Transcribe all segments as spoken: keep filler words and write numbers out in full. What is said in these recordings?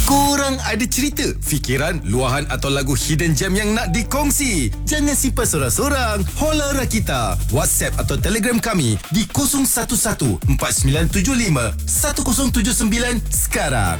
Korang ada cerita, fikiran, luahan atau lagu hidden gem yang nak dikongsi? Jangan simpan sorang-sorang. Holla Rakita. WhatsApp atau Telegram kami di kosong satu satu empat sembilan tujuh lima satu kosong tujuh sembilan sekarang.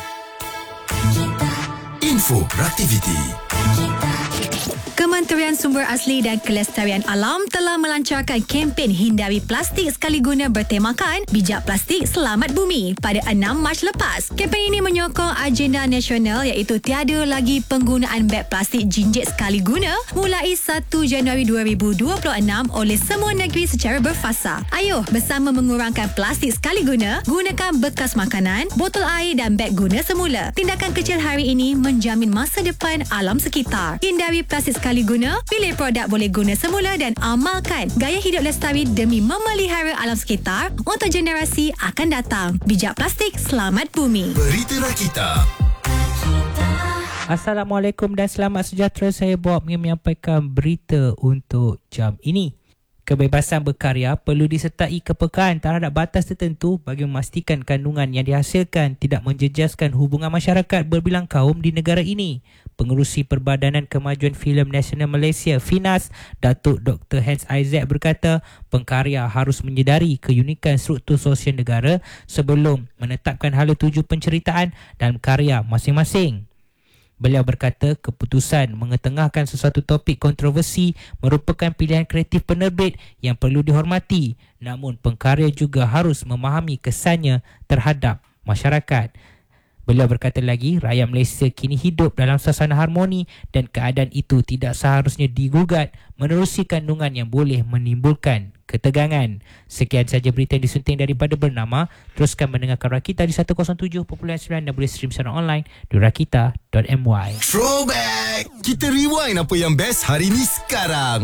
Info Raktiviti. Kementerian Sumber Asli dan Kelestarian Alam telah melancarkan kempen hindari plastik sekali guna bertemakan Bijak Plastik Selamat Bumi pada enam Mac lepas. Kempen ini menyokong agenda nasional iaitu tiada lagi penggunaan beg plastik jinjit sekali guna mulai satu Januari dua ribu dua puluh enam oleh semua negeri secara berfasa. Ayuh bersama mengurangkan plastik sekali guna, gunakan bekas makanan, botol air dan beg guna semula. Tindakan kecil hari ini menjamin masa depan alam sekitar. Hindari plastik sekali guna, pilih produk boleh guna semula dan amalkan gaya hidup lestari demi memelihara alam sekitar untuk generasi akan datang. Bijak Plastik Selamat Bumi. Berita Rakita. Assalamualaikum dan selamat sejahtera. Saya Bob ingin menyampaikan berita untuk jam ini. Kebebasan berkarya perlu disertai kepekaan terhadap batas tertentu bagi memastikan kandungan yang dihasilkan tidak menjejaskan hubungan masyarakat berbilang kaum di negara ini. Pengerusi Perbadanan Kemajuan Filem Nasional Malaysia, FINAS, Datuk Doktor Hans Isaac berkata, pengkarya harus menyedari keunikan struktur sosial negara sebelum menetapkan hala tuju penceritaan dalam karya masing-masing. Beliau berkata keputusan mengetengahkan sesuatu topik kontroversi merupakan pilihan kreatif penerbit yang perlu dihormati, namun pengkarya juga harus memahami kesannya terhadap masyarakat. Beliau berkata lagi, rakyat Malaysia kini hidup dalam suasana harmoni dan keadaan itu tidak seharusnya digugat menerusi kandungan yang boleh menimbulkan ketegangan. Sekian saja berita yang disunting daripada Bernama. Teruskan mendengarkan Rakita di seratus tujuh perpuluhan sembilan dan boleh stream secara online di rakita dot my. Throwback. Kita rewind apa yang best hari ni sekarang.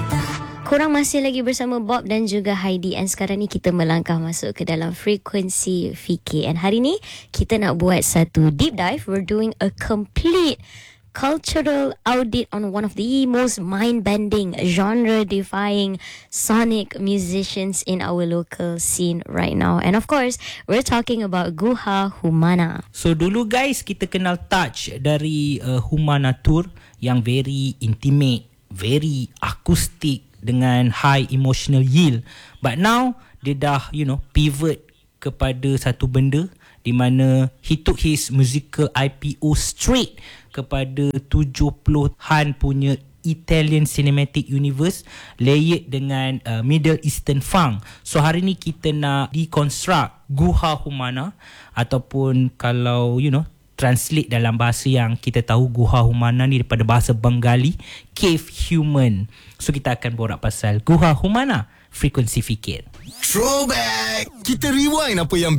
Korang masih lagi bersama Bob dan juga Heidi, and sekarang ni kita melangkah masuk ke dalam frekuensi fikir. And hari ni kita nak buat satu deep dive. We're doing a complete cultural audit on one of the most mind-bending, genre-defying sonic musicians in our local scene right now. And of course, we're talking about Guha Humana. So dulu guys, kita kenal touch dari uh, Humana Tour yang very intimate, very acoustic dengan high emotional yield. But now dia dah, you know, pivot kepada satu benda di mana he took his musical I P O straight kepada tujuh puluhan punya Italian Cinematic Universe layered dengan uh, Middle Eastern funk. So hari ni kita nak deconstruct Guha Humana, ataupun kalau you know translate dalam bahasa yang kita tahu, Guha Humana ni daripada bahasa Bengali, Cave Human. So kita akan borak pasal Guha Humana, frekuensi fikir. Throwback. Kita rewind apa yang